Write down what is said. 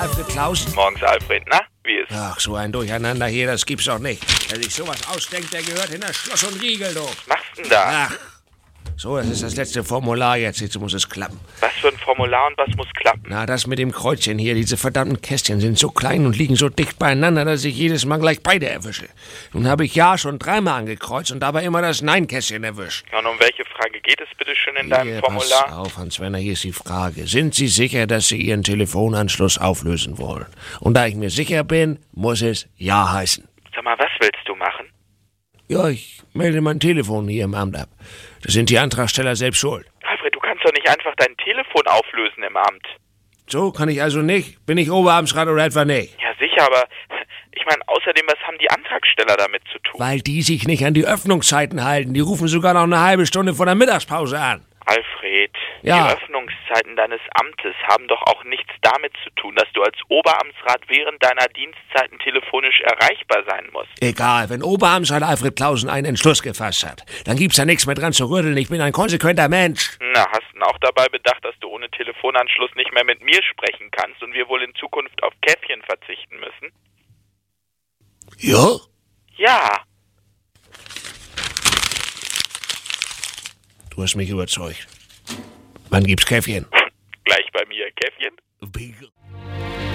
Alfred Klausen? Morgens, Alfred. Na, wie ist? Ach, so ein Durcheinander hier, das gibt's doch nicht. Wer sich sowas ausdenkt, der gehört hinter Schloss und Riegel, du. Was machst du denn da? Ach, so, das ist das letzte Formular jetzt muss es klappen. Was für ein Formular und was muss klappen? Na, das mit dem Kreuzchen hier, diese verdammten Kästchen sind so klein und liegen so dicht beieinander, dass ich jedes Mal gleich beide erwische. Nun habe ich ja schon 3-mal angekreuzt und dabei immer das Nein-Kästchen erwischt. Und um welche Frage geht es bitte schön in deinem Hier, Formular? pass auf, Hans-Werner, hier ist die Frage. Sind Sie sicher, dass Sie Ihren Telefonanschluss auflösen wollen? Und da ich mir sicher bin, muss es Ja heißen. Sag mal, was willst du machen? Ja, ich melde mein Telefon hier im Amt ab. Da sind die Antragsteller selbst schuld. Alfred, du kannst doch nicht einfach dein Telefon auflösen im Amt. So, kann ich also nicht? Bin ich Oberamtsrat oder etwa nicht? Ja, sicher, aber ich meine, außerdem, was haben die Antragsteller damit zu tun? Weil die sich nicht an die Öffnungszeiten halten. Die rufen sogar noch eine halbe Stunde vor der Mittagspause an. Alfred, Ja. Die Öffnungszeiten deines Amtes haben doch auch nichts damit zu tun, dass du als Oberamtsrat während deiner Dienstzeiten telefonisch erreichbar sein musst. Egal, wenn Oberamtsrat Alfred Klausen einen Entschluss gefasst hat, dann gibt's da nichts mehr dran zu rütteln. Ich bin ein konsequenter Mensch. Na, hast du auch dabei bedacht, dass du ohne Telefonanschluss nicht mehr mit mir sprechen kannst und wir wohl in Zukunft auf Käffchen verzichten müssen? Ja? Ja. Du hast mich überzeugt. Wann gibt's Käffchen? Gleich bei mir Käffchen? Bier.